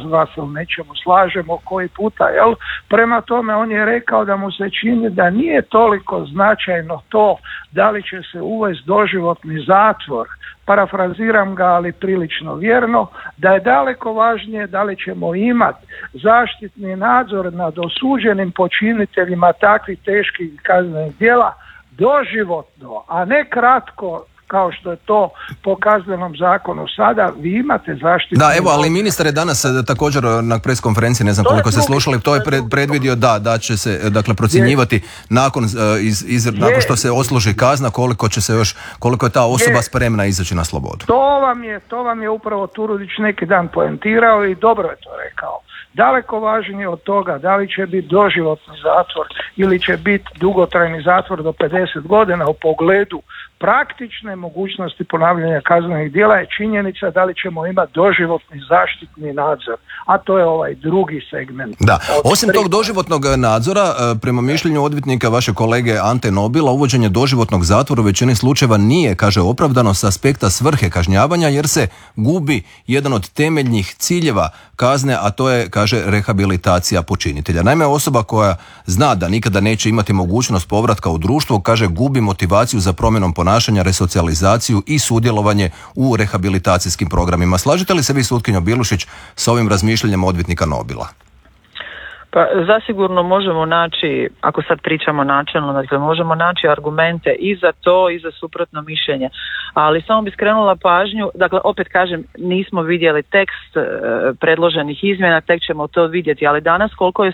dva se u nečemu slažemo koji puta, jel? Prema tome on je rekao da mu se čini da nije toliko značajno to da li će se uvesti doživotni zatvor, parafraziram ga ali prilično vjerno, da je daleko važnije da li ćemo imati zaštitni nadzor nad osuđenim počiniteljima takvih teških kaznenih djela doživotno, a ne kratko kao što je to po kaznenom zakonu sada. Vi imate zaštitu. Da, evo, ali ministar je danas također na pres konferenciji, ne znam koliko ste slušali, to je predvidio da će se procjenjivati nakon što se odsluži kazna koliko je ta osoba spremna izaći na slobodu. To vam je upravo Turudić neki dan poentirao i dobro je to rekao. Daleko važnije od toga da li će biti doživotni zatvor ili će biti dugotrajni zatvor do 50 godina u pogledu praktične mogućnosti ponavljanja kaznenih djela je činjenica da li ćemo imati doživotni zaštitni nadzor, a to je ovaj drugi segment. Da, osim tog doživotnog nadzora, prema mišljenju odvjetnika vaše kolege Ante Nobila, uvođenje doživotnog zatvora u većini slučajeva nije, kaže, opravdano s aspekta svrhe kažnjavanja jer se gubi jedan od temeljnih ciljeva kazne, a to je, kaže, rehabilitacija počinitelja. Naime, osoba koja zna da nikada neće imati mogućnost povratka u društvo, kaže, gubi motivaciju za promjenom ponašanja, resocijalizaciju i sudjelovanje u rehabilitacijskim programima. Slažete li se vi, sutkinjo Bilušić, s ovim razmišljanjem odvjetnika Nobila? Pa zasigurno možemo naći, ako sad pričamo načelno, dakle možemo naći argumente i za to i za suprotno mišljenje, ali samo bi skrenula pažnju, dakle opet kažem, nismo vidjeli tekst predloženih izmjena, tek ćemo to vidjeti, ali danas koliko je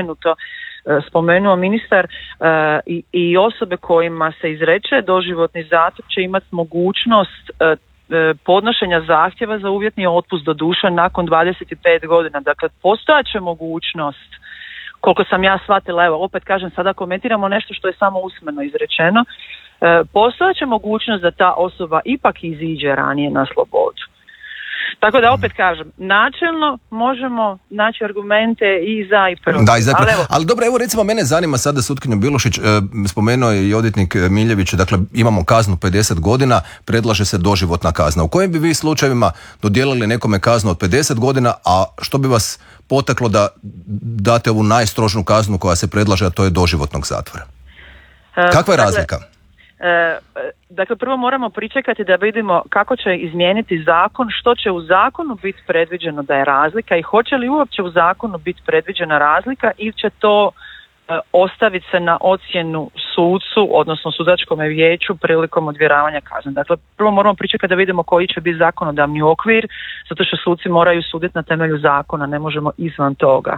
spomenuo ministar, i osobe kojima se izreče doživotni zatvor će imati mogućnost podnošenja zahtjeva za uvjetni otpust, do duše nakon 25 godina. Dakle, postojaće mogućnost, koliko sam ja shvatila, evo opet kažem, sada komentiramo nešto što je samo usmeno izrečeno, postojaće mogućnost da ta osoba ipak iziđe ranije na slobodu. Tako da opet kažem, načelno možemo naći argumente i za i protiv. Ali dobro, evo recimo mene zanima sada, sutkinjo Bilušić, spomenuo je i odvjetnik Miljević, dakle imamo kaznu 50 godina, predlaže se doživotna kazna. U kojim bi vi slučajevima dodijelili nekome kaznu od 50 godina, a što bi vas potaklo da date ovu najstrožnu kaznu koja se predlaže, a to je doživotnog zatvora? Kakva je razlika? Dakle, prvo moramo pričekati da vidimo kako će izmijeniti zakon, što će u zakonu biti predviđeno da je razlika i hoće li uopće u zakonu biti predviđena razlika ili će to ostaviti se na ocjenu sucu, odnosno sudačkom vijeću prilikom odmjeravanja kazne. Dakle, prvo moramo pričekati da vidimo koji će biti zakonodavni okvir, zato što suci moraju suditi na temelju zakona, ne možemo izvan toga.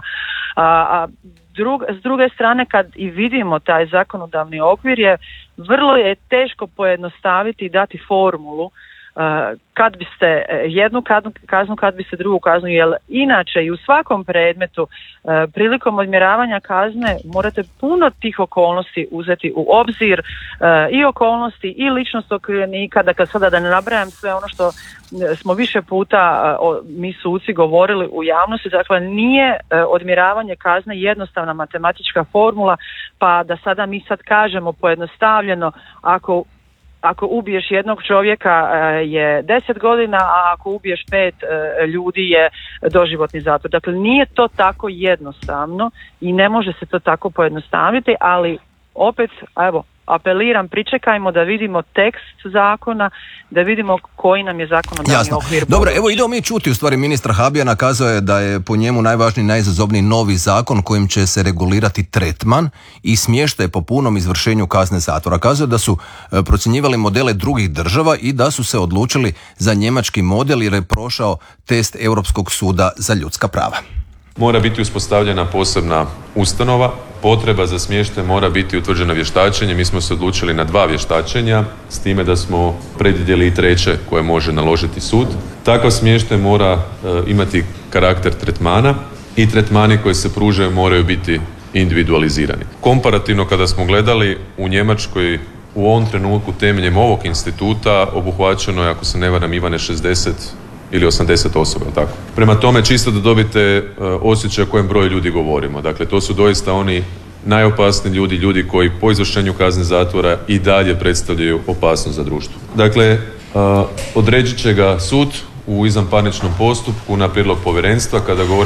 S druge strane, kad i vidimo taj zakonodavni okvir, vrlo je teško pojednostaviti i dati formulu kad biste jednu kaznu, kad biste drugu kaznu, jer inače i u svakom predmetu prilikom odmjeravanja kazne morate puno tih okolnosti uzeti u obzir, i okolnosti i ličnost okrivljenika. Dakle, sada da ne nabrajam sve ono što smo više puta mi suci govorili u javnosti, dakle nije odmjeravanje kazne jednostavna matematička formula, pa da sada mi sad kažemo pojednostavljeno, ako ubiješ jednog čovjeka je 10 godina, a ako ubiješ 5 ljudi je doživotni zatvor. Dakle, nije to tako jednostavno i ne može se to tako pojednostaviti, ali opet, evo, apeliram, pričekajmo da vidimo tekst zakona, da vidimo koji nam je zakonodavni okvir. Dobro, evo idemo mi čuti, u stvari ministra Habijana kazao je da je po njemu najvažniji, najizazovniji novi zakon kojim će se regulirati tretman i smještaj po punom izvršenju kazne zatvora. Kazao da su procjenjivali modele drugih država i da su se odlučili za njemački model jer je prošao test Europskog suda za ljudska prava. Mora biti uspostavljena posebna ustanova, potreba za smještaj mora biti utvrđena vještačenjem. Mi smo se odlučili na 2 vještačenja, s time da smo predvidjeli i 3. koje može naložiti sud. Takav smještaj mora imati karakter tretmana i tretmani koji se pružaju moraju biti individualizirani. Komparativno kada smo gledali, u Njemačkoj u ovom trenutku temeljem ovog instituta obuhvaćeno je, ako se ne varam, Ivane, 60 ili 80 osoba, tako. Prema tome, čisto da dobite osjećaj o kojem broju ljudi govorimo. Dakle, to su doista oni najopasniji ljudi koji po izvršenju kazne zatvora i dalje predstavljaju opasnost za društvo. Dakle, odredit će ga sud u izvanparničnom postupku na prijedlog povjerenstva. Kada govorimo